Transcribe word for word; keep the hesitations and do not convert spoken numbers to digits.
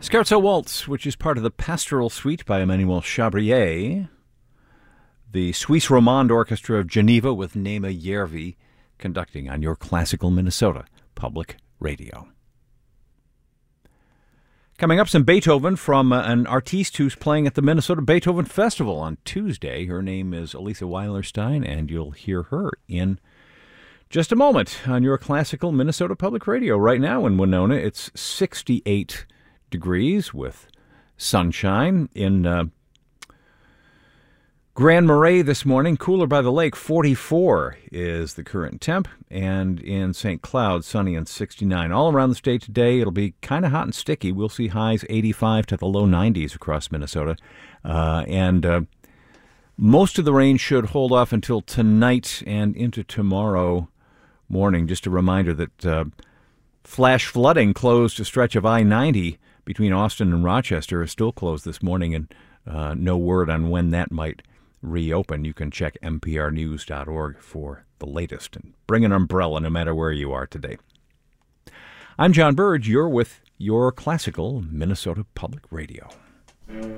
Scherzo Waltz, which is part of the Pastoral Suite by Emmanuel Chabrier, the Suisse Romande Orchestra of Geneva with Nema Järvi conducting on your Classical Minnesota Public Radio. Coming up, some Beethoven from uh, an artiste who's playing at the Minnesota Beethoven Festival on Tuesday. Her name is Elisa Weilerstein, and you'll hear her in just a moment on your Classical Minnesota Public Radio. Right now in Winona, it's sixty-eight degrees with sunshine. In uh, Grand Marais this morning, cooler by the lake, forty-four is the current temp. And in Saint Cloud, sunny and sixty-nine. All around the state today, it'll be kind of hot and sticky. We'll see highs eighty-five to the low nineties across Minnesota. Uh, and uh, most of the rain should hold off until tonight and into tomorrow morning. Just a reminder that uh, flash flooding closed a stretch of I ninety between Austin and Rochester is still closed this morning, and uh, no word on when that might reopen. You can check M P R news dot org for the latest, and bring an umbrella no matter where you are today. I'm John Burge. You're with your Classical Minnesota Public Radio.